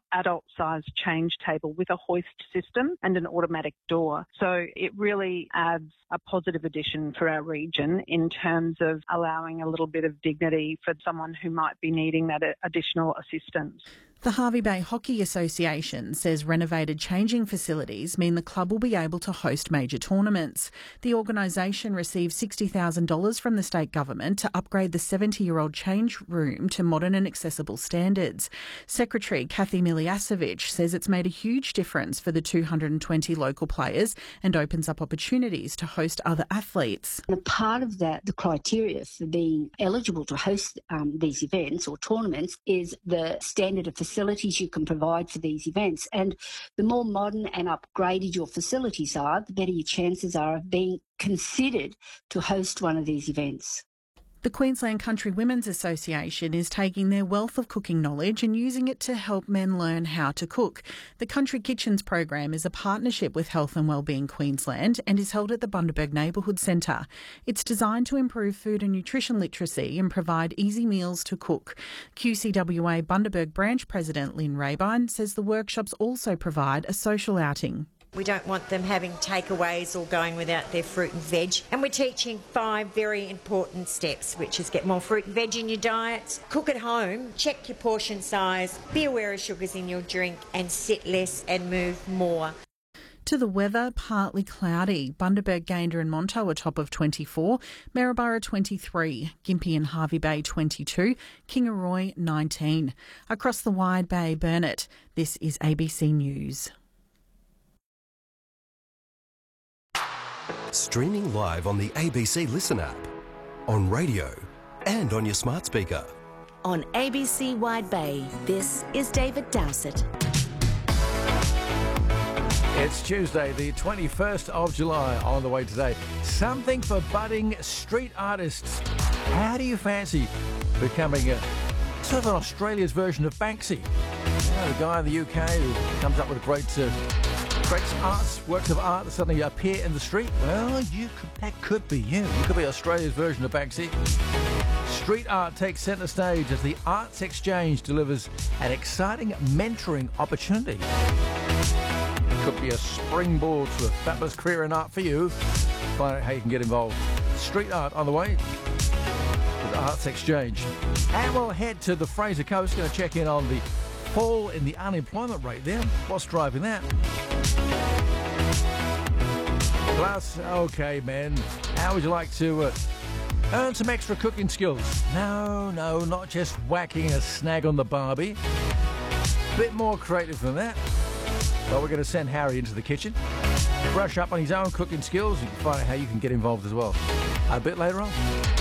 adult-sized change table with a hoist system and an automatic door. So it really adds a positive addition for our region in terms of allowing a little bit of dignity for someone who might be needing that additional assistance. The Hervey Bay Hockey Association says renovated changing facilities mean the club will be able to host major tournaments. The organisation received $60,000 from the state government to upgrade the 70-year-old change room to modern and accessible standards. Secretary Kathy Miliasevich says it's made a huge difference for the 220 local players and opens up opportunities to host other athletes. And a part of that, the criteria for being eligible to host these events or tournaments is the standard of facilities you can provide for these events. And the more modern and upgraded your facilities are, the better your chances are of being considered to host one of these events. The Queensland Country Women's Association is taking their wealth of cooking knowledge and using it to help men learn how to cook. The Country Kitchens program is a partnership with Health and Wellbeing Queensland and is held at the Bundaberg Neighbourhood Centre. It's designed to improve food and nutrition literacy and provide easy meals to cook. QCWA Bundaberg Branch President Lynn Rabine says the workshops also provide a social outing. We don't want them having takeaways or going without their fruit and veg. And we're teaching 5 very important steps, which is get more fruit and veg in your diet, cook at home, check your portion size, be aware of sugars in your drink, and sit less and move more. To the weather, partly cloudy. Bundaberg, Gayndah and Monto are top of 24, Maryborough 23, Gympie and Hervey Bay 22, Kingaroy 19. Across the Wide Bay, Burnett, this is ABC News. Streaming live on the ABC Listen app, on radio and on your smart speaker. On ABC Wide Bay, this is David Dowsett. It's Tuesday, the 21st of July, on the way today. Something for budding street artists. How do you fancy becoming a sort of an Australia's version of Banksy? You know, the guy in the UK who comes up with great works of art that suddenly appear in the street. Well, that could be you. You could be Australia's version of Banksy. Street art takes centre stage as the Arts Exchange delivers an exciting mentoring opportunity. Could be a springboard to a fabulous career in art for you. Find out how you can get involved. Street art on the way with Arts Exchange. And we'll head to the Fraser Coast. Going to check in on the fall in the unemployment rate there. What's driving that? Plus, okay, men, how would you like to earn some extra cooking skills? No, not just whacking a snag on the Barbie. Bit more creative than that. Well, we're going to send Harry into the kitchen, brush up on his own cooking skills. You can find out how you can get involved as well a bit later on.